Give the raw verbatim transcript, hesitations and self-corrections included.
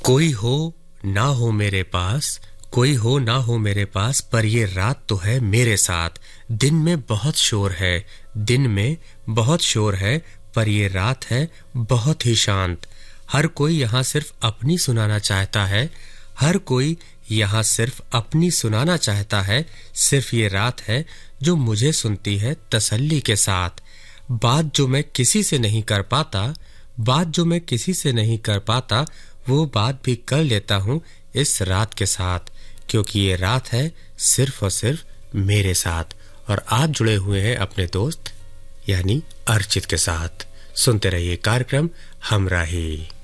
कोई हो ना हो मेरे पास, कोई हो ना हो मेरे पास, पर ये रात तो है मेरे साथ। दिन में बहुत शोर है, दिन में बहुत शोर है, पर ये रात है बहुत ही शांत। हर कोई यहाँ सिर्फ अपनी सुनाना चाहता है, हर कोई यहाँ सिर्फ अपनी सुनाना चाहता है। सिर्फ ये रात है जो मुझे सुनती है तसल्ली के साथ। बात जो मैं किसी से नहीं कर पाता, बात जो मैं किसी से नहीं कर पाता, वो बात भी कर लेता हूँ इस रात के साथ, क्योंकि ये रात है सिर्फ और सिर्फ मेरे साथ। और आप जुड़े हुए हैं अपने दोस्त यानी अर्चित के साथ। सुनते रहिए कार्यक्रम हमराही।